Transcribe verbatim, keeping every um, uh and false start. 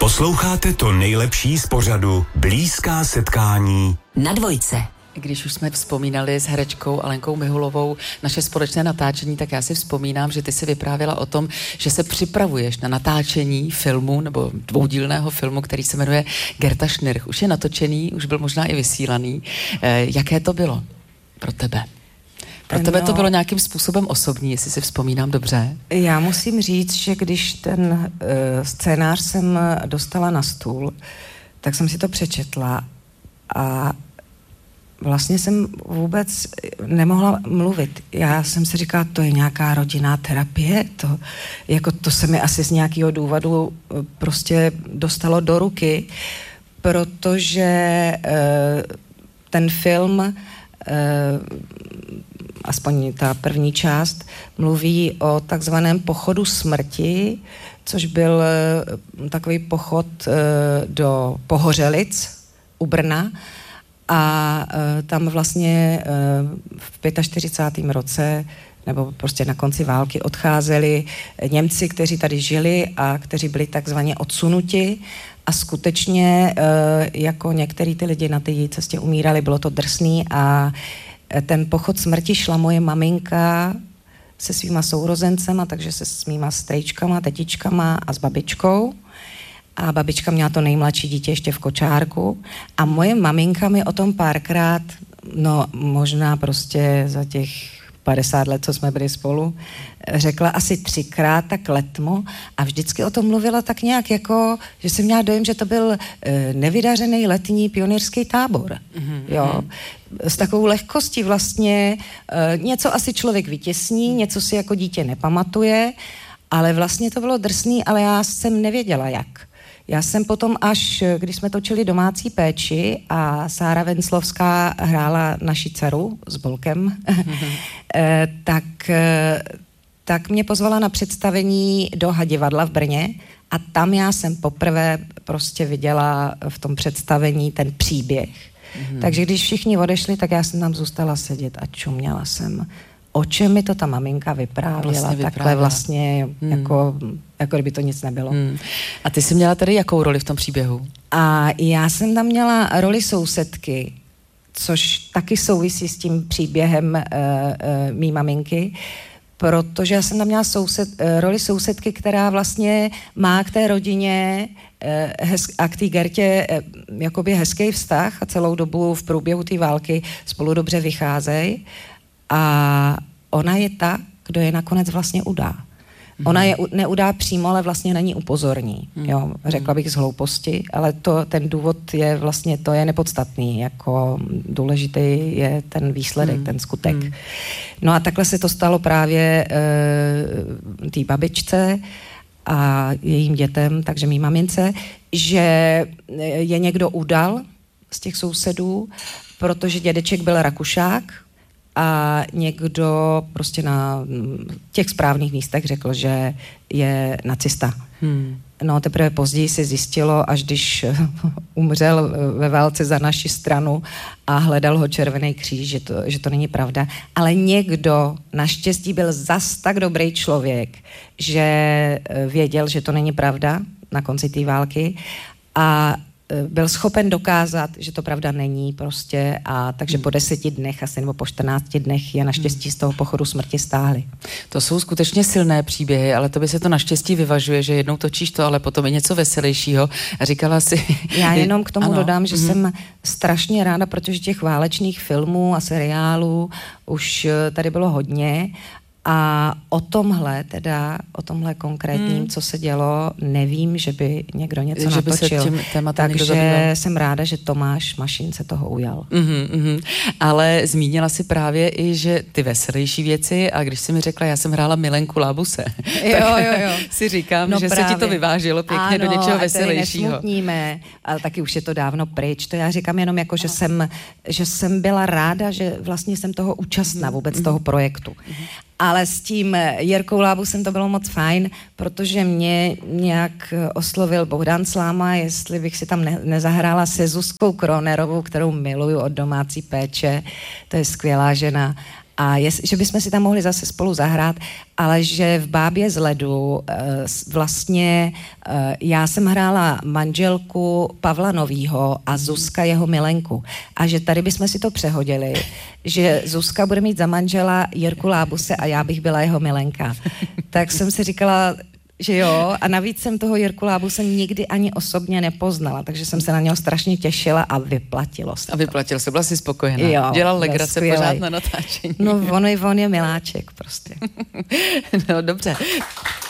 Posloucháte to nejlepší z pořadu Blízká setkání na Dvojce. Když už jsme vzpomínali s herečkou Alenkou Mihulovou naše společné natáčení, tak já si vzpomínám, že ty si vyprávěla o tom, že se připravuješ na natáčení filmu nebo dvoudílného filmu, který se jmenuje Gerta Schnirch. Už je natočený, už byl možná i vysílaný. Eh, jaké to bylo pro tebe? Pro tebe no, to bylo nějakým způsobem osobní, jestli si vzpomínám dobře. Já musím říct, že když ten uh, scénář jsem dostala na stůl, tak jsem si to přečetla a vlastně jsem vůbec nemohla mluvit. Já jsem si říkala, to je nějaká rodinná terapie, to, jako to se mi asi z nějakého důvodu prostě dostalo do ruky, protože uh, ten film, uh, aspoň ta první část, mluví o takzvaném pochodu smrti, což byl uh, takový pochod uh, do Pohořelic u Brna. A uh, tam vlastně uh, v čtyřicátém pátém roce nebo prostě na konci války odcházeli Němci, kteří tady žili a kteří byli takzvaně odsunuti a skutečně uh, jako některý ty lidi na té cestě umírali, bylo to drsný a ten pochod smrti šla moje maminka se svýma sourozencema, takže se s mýma strejčkama, tetičkama a s babičkou. A babička měla to nejmladší dítě ještě v kočárku a moje maminka mi o tom párkrát, no možná prostě za těch padesát let, co jsme byli spolu, řekla asi třikrát tak letmo a vždycky o tom mluvila tak nějak jako, že jsem měla dojem, že to byl e, nevydařený letní pionýrský tábor. Mm-hmm. Jo. S takovou lehkostí vlastně e, něco asi člověk vytěsní, něco si jako dítě nepamatuje, ale vlastně to bylo drsný, ale já jsem nevěděla jak. Já jsem potom až, když jsme točili Domácí péči a Sára Venclovská hrála naši dceru s Bolkem, mm-hmm. tak, tak mě pozvala na představení do Hadivadla v Brně a tam já jsem poprvé prostě viděla v tom představení ten příběh. Mm-hmm. Takže když všichni odešli, tak já jsem tam zůstala sedět a čuměla jsem. O čem mi to ta maminka vyprávěla, vlastně vyprávěla. Takhle vlastně, hmm. jako, jako kdyby to nic nebylo. Hmm. A ty jsi měla tedy jakou roli v tom příběhu? A já jsem tam měla roli sousedky, což taky souvisí s tím příběhem uh, uh, mý maminky, protože já jsem tam měla soused, uh, roli sousedky, která vlastně má k té rodině uh, hez, a k té Gertě uh, jakoby hezký vztah a celou dobu v průběhu té války spolu dobře vycházejí. A ona je ta, kdo je nakonec vlastně udá. Mm. Ona je neudá přímo, ale vlastně na ní upozorní. Mm. Jo, řekla bych z hlouposti, ale to, ten důvod je vlastně, to je nepodstatný. Jako důležitý je ten výsledek, mm. ten skutek. Mm. No a takhle se to stalo právě e, té babičce a jejím dětem, takže mý mamince, že je někdo udal z těch sousedů, protože dědeček byl Rakušák, a někdo prostě na těch správných místech řekl, že je nacista. Hmm. No teprve později se zjistilo, až když umřel ve válce za naši stranu a hledal ho Červený kříž, že to, že to není pravda. Ale někdo naštěstí byl zas tak dobrý člověk, že věděl, že to není pravda na konci té války a byl schopen dokázat, že to pravda není prostě a takže po deseti dnech asi nebo po čtrnácti dnech je naštěstí z toho pochodu smrti stáhli. To jsou skutečně silné příběhy, ale to by se to naštěstí vyvažuje, že jednou točíš to, ale potom je něco veselějšího a říkala si... Já jenom k tomu ano. dodám, že mm. jsem strašně ráda, protože těch válečných filmů a seriálů už tady bylo hodně a o tomhle teda, o tomhle konkrétním, hmm. co se dělo, nevím, že by někdo něco že natočil. By se Takže jsem ráda, že Tomáš Mašín se toho ujal. Mm-hmm, mm-hmm. Ale zmínila si právě i, že ty veselější věci a když jsi mi řekla, já jsem hrála Milenku Lábuse, jo, tak jo, jo. si říkám, no že právě. Se ti to vyvážilo pěkně ano, do něčeho veselějšího. Ano, nesmutníme, ale taky už je to dávno pryč. To já říkám jenom jako, že jsem, že jsem byla ráda, že vlastně jsem toho účastná vůbec mm-hmm. toho projektu. Mm-hmm. Ale s tím Jirkou Lábusem to bylo moc fajn, protože mě nějak oslovil Bohdan Sláma, jestli bych si tam ne- nezahrála se Zuzkou Kronerovou, kterou miluju od Domácí péče. To je skvělá žena. a jest, že bychom si tam mohli zase spolu zahrát, ale že v Bábě z ledu vlastně já jsem hrála manželku Pavla Novýho a Zuzka jeho milenku. A že tady bychom si to přehodili, že Zuzka bude mít za manžela Jirku Lábuse a já bych byla jeho milenka. Tak jsem si říkala, že jo, a navíc jsem toho Jirku Lábuse nikdy ani osobně nepoznala, takže jsem se na něho strašně těšila a vyplatilo se. A vyplatilo se, byla jsi spokojená. Jo, dělal legrace pořád na natáčení. No on je, on je miláček prostě. No dobře.